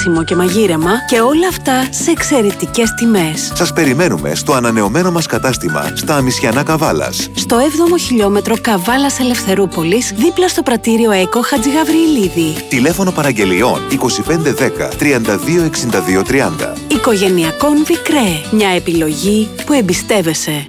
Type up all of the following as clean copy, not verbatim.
φτιάξιμο και μαγείρεμα και όλα αυτά σε εξαιρετικές τιμές. Σας περιμένουμε στο ανανεωμένο μας κατάστημα στα Αμισιανά Καβάλας. Στο 7ο χιλιόμετρο Καβάλας Ελευθερούπολης, δίπλα στο πρατήριο ΕΚΟ Χατζηγαβριηλίδη. Τηλέφωνο παραγγελιών 2510 326230. Οικογενειακόν Βικρέ. Μια επιλογή που εμπιστεύεσαι.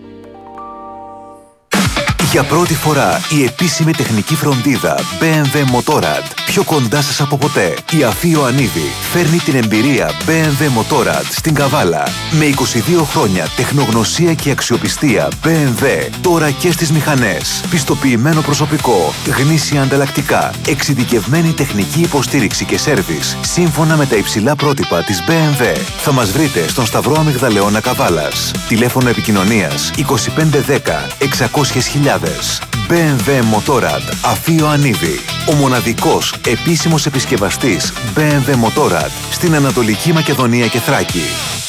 Για πρώτη φορά η επίσημη τεχνική φροντίδα BMW Motorrad. Πιο κοντά σας από ποτέ. Η Αφή Ιωαννίδη φέρνει την εμπειρία BMW Motorrad στην Καβάλα. Με 22 χρόνια τεχνογνωσία και αξιοπιστία BMW. Τώρα και στις μηχανές. Πιστοποιημένο προσωπικό. Γνήσια ανταλλακτικά. Εξειδικευμένη τεχνική υποστήριξη και σέρβις. Σύμφωνα με τα υψηλά πρότυπα της BMW. Θα μας βρείτε στον Σταυρό Αμυγδαλεώνα Καβάλας. Τηλέφωνο επικοινωνίας 2510 600.000. BMW Motorrad Αφή Ιωαννίδη. Ο μοναδικός επίσημος επισκευαστής BMW Motorrad στην Ανατολική Μακεδονία και Θράκη.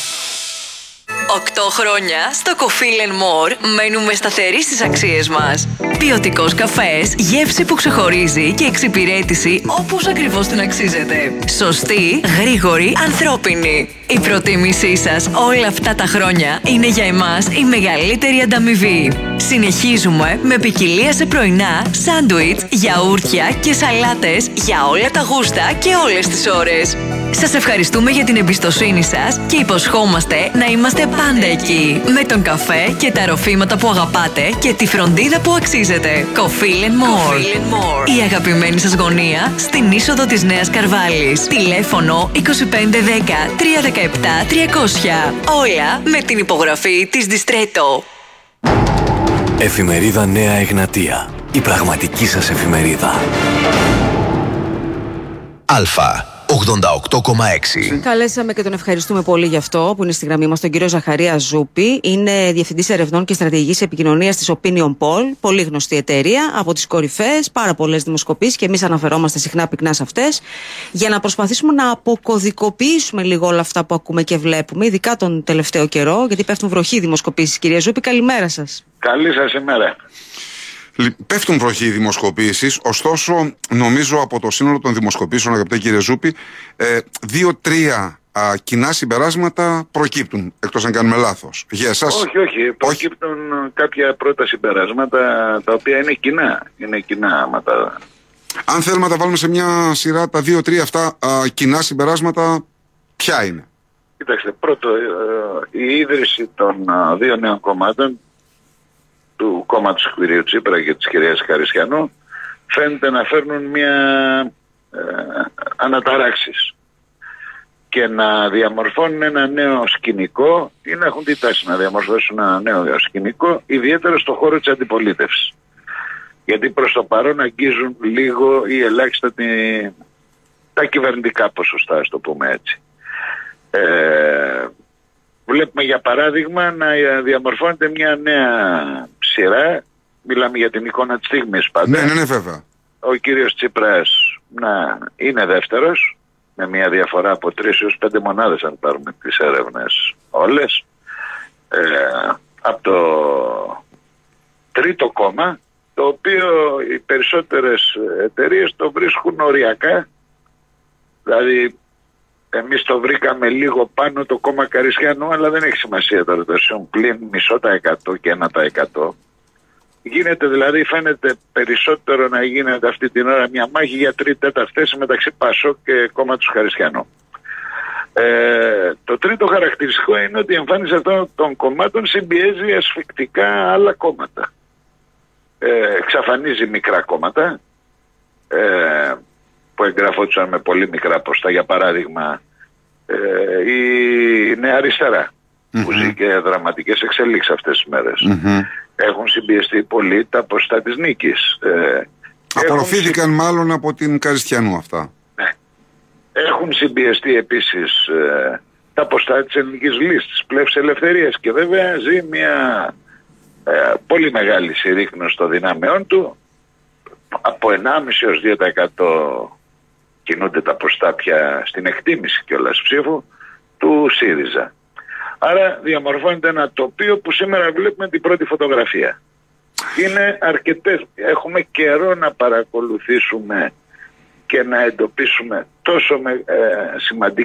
8 χρόνια στο Coffee & More μένουμε σταθεροί στις αξίες μας. Ποιοτικός καφές, γεύση που ξεχωρίζει και εξυπηρέτηση όπως ακριβώς την αξίζετε. Σωστή, γρήγορη, ανθρώπινη. Η προτίμησή σας όλα αυτά τα χρόνια είναι για εμάς η μεγαλύτερη ανταμοιβή. Συνεχίζουμε με ποικιλία σε πρωινά, σάντουιτς, γιαούρτια και σαλάτες για όλα τα γούστα και όλες τις ώρες. Σας ευχαριστούμε για την εμπιστοσύνη σας και υποσχόμαστε να είμαστε πάντα εκεί. Με τον καφέ και τα ροφήματα που αγαπάτε και τη φροντίδα που αξίζετε. Coffee & More. Η αγαπημένη σας γωνία στην είσοδο της Νέας Καρβάλης. Τηλέφωνο 2510 317 300. Όλα με την υπογραφή της Διστρέτο. Εφημερίδα Νέα Εγνατία. Η πραγματική σας εφημερίδα. Αλφα 88,6. Καλέσαμε και τον ευχαριστούμε πολύ γι' αυτό που είναι στη γραμμή μας, τον κύριο Ζαχαρία Ζούπη. Είναι Διευθυντής Ερευνών και Στρατηγικής Επικοινωνίας της Opinion Poll. Πολύ γνωστή εταιρεία, από τις κορυφαίες, πάρα πολλές δημοσκοπήσεις και εμείς αναφερόμαστε συχνά πυκνά σε αυτές. Για να προσπαθήσουμε να αποκωδικοποιήσουμε λίγο όλα αυτά που ακούμε και βλέπουμε, ειδικά τον τελευταίο καιρό, γιατί πέφτουν βροχή δημοσκοπήσεις. Κυρία Ζούπη, καλημέρα σας. Καλή σας ημέρα. Πέφτουν βροχή οι δημοσκοπήσεις, ωστόσο νομίζω από το σύνολο των δημοσκοπήσεων, αγαπητέ κύριε Ζούπη, 2-3 κοινά συμπεράσματα προκύπτουν, εκτός αν κάνουμε λάθος. Για εσάς... Όχι, προκύπτουν κάποια πρώτα συμπεράσματα τα οποία είναι κοινά. Είναι κοινά. Αν θέλουμε να τα βάλουμε σε μια σειρά, τα 2-3 αυτά κοινά συμπεράσματα, ποια είναι? Κοιτάξτε, πρώτο, η ίδρυση των δύο νέων κομμάτων, του κόμματος του κυρίου Τσίπρα και της κυρίας Χαρισιανού, φαίνεται να φέρνουν μια αναταράξεις και να διαμορφώνουν ένα νέο σκηνικό ή να έχουν τη τάση να διαμορφώσουν ένα νέο σκηνικό, ιδιαίτερα στο χώρο της αντιπολίτευσης. Γιατί προς το παρόν αγγίζουν λίγο ή ελάχιστα τα κυβερνητικά ποσοστά, ας το πούμε έτσι. Βλέπουμε για παράδειγμα να διαμορφώνεται μια νέα σειρά, μιλάμε για την εικόνα της στιγμής πάντα. Ναι, βέβαια. Ο κύριος Τσίπρας να είναι δεύτερος, με μια διαφορά από 3 έως 5 μονάδες αν πάρουμε τις έρευνες όλες. Από το τρίτο κόμμα, το οποίο οι περισσότερες εταιρείες το βρίσκουν οριακά, δηλαδή εμείς το βρήκαμε λίγο πάνω το κόμμα Καρισιανού, αλλά δεν έχει σημασία τώρα το πλην 0,5% και 1%. Γίνεται δηλαδή, φαίνεται περισσότερο να γίνεται αυτή την ώρα μια μάχη για 3/4 θέση μεταξύ Πασόκ και κόμματος Χαρισιανού. Το τρίτο χαρακτηριστικό είναι ότι η εμφάνιση αυτών των κομμάτων συμπιέζει ασφυκτικά άλλα κόμματα. Εξαφανίζει μικρά κόμματα που εγγραφόντουσαν με πολύ μικρά ποστά, για παράδειγμα η Νέα Αριστερά, που ζει και δραματικές εξελίξεις αυτές τις μέρες. Έχουν συμπιεστεί πολύ τα ποστά της Νίκης. Απορροφήθηκαν μάλλον από την Καριστιανού αυτά. Ναι. Έχουν συμπιεστεί επίσης τα ποστά της Ελληνικής Λύσης, της Πλεύσης Ελευθερίας, και βέβαια ζει μια πολύ μεγάλη συρρίκνωση των δυνάμεών του. Από 1,5 έως 2% κινούνται τα ποστά πια στην εκτίμηση κιόλας ψήφου του ΣΥΡΙΖΑ. Άρα διαμορφώνεται ένα τοπίο που σήμερα βλέπουμε την πρώτη φωτογραφία. Είναι αρκετές. Έχουμε καιρό να παρακολουθήσουμε και να εντοπίσουμε τόσο σημαντικές